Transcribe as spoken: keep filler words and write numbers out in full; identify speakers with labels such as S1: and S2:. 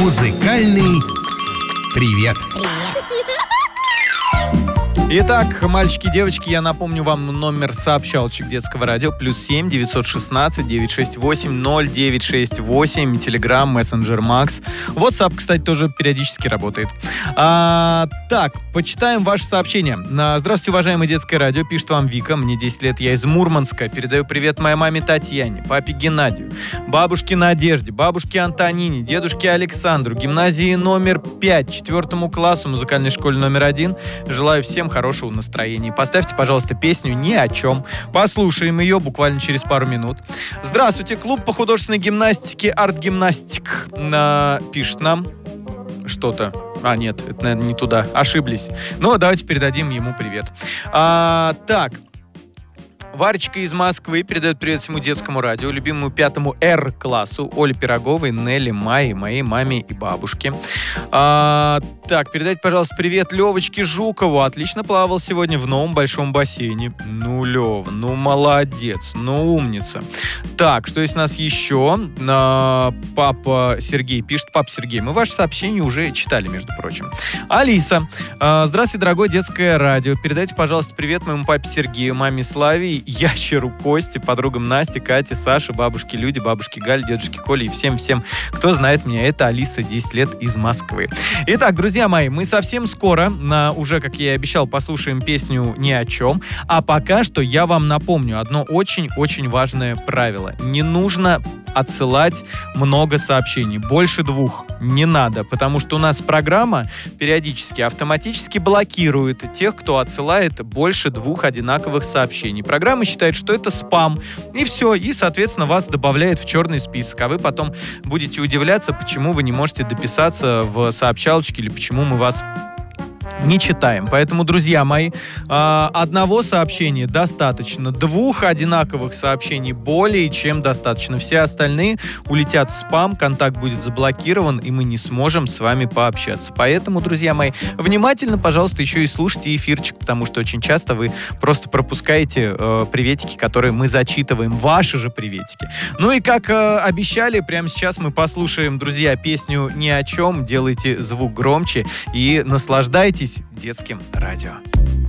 S1: Музыкальный привет.
S2: Итак, мальчики и девочки, я напомню вам номер сообщалочек детского радио. Плюс семь девятьсот шестнадцать девятьсот шестьдесят восемь ноль девять шесть восемь. Телеграм, мессенджер Макс. WhatsApp, кстати, тоже периодически работает. А, так, почитаем ваши сообщения. Здравствуйте, уважаемое детское радио. Пишет вам Вика. Мне десять лет, я из Мурманска. Передаю привет моей маме Татьяне, папе Геннадию, бабушке Надежде, бабушке Антонине, дедушке Александру, гимназии номер пять, четвертому классу, музыкальной школе номер один. Желаю всем хорошего хорошего настроения. Поставьте, пожалуйста, песню «Ни о чем». Послушаем ее буквально через пару минут. Здравствуйте, клуб по художественной гимнастике «Арт-гимнастик» на... пишет нам что-то. А, нет, это, наверное, не туда. Ошиблись. Но давайте передадим ему привет. А, так. Варечка из Москвы передает привет всему детскому радио, любимому пятому Р-классу, Оле Пироговой, Нелли, Майе, моей маме и бабушке. А, так, передайте, пожалуйста, привет Левочке Жукову. Отлично плавал сегодня в новом большом бассейне. Ну, Лев, ну, молодец, ну, умница. Так, что есть у нас еще? А, папа Сергей пишет. Папа Сергей, мы ваше сообщение уже читали, между прочим. Алиса. А, здравствуйте, дорогое детское радио. Передайте, пожалуйста, привет моему папе Сергею, маме Славе, ящеру Косте, подругам Насте, Кате, Саше, бабушке Люде, бабушке Гале, дедушке Коле и всем-всем, кто знает меня. Это Алиса, десять лет, из Москвы. Итак, друзья мои, мы совсем скоро, на, уже, как я и обещал, послушаем песню «Ни о чем». А пока что я вам напомню одно очень-очень важное правило. Не нужно отсылать много сообщений. Больше двух не надо, потому что у нас программа периодически автоматически блокирует тех, кто отсылает больше двух одинаковых сообщений. Программа считает, что это спам, и все, и, соответственно, вас добавляет в черный список, а вы потом будете удивляться, почему вы не можете дописаться в сообщалочке или почему мы вас не читаем. Поэтому, друзья мои, одного сообщения достаточно, двух одинаковых сообщений более чем достаточно. Все остальные улетят в спам, контакт будет заблокирован, и мы не сможем с вами пообщаться. Поэтому, друзья мои, внимательно, пожалуйста, еще и слушайте эфирчик, потому что очень часто вы просто пропускаете э, приветики, которые мы зачитываем, ваши же приветики. Ну и как э, обещали, прямо сейчас мы послушаем, друзья, песню «Ни о чем». Делайте звук громче и наслаждайтесь детским радио.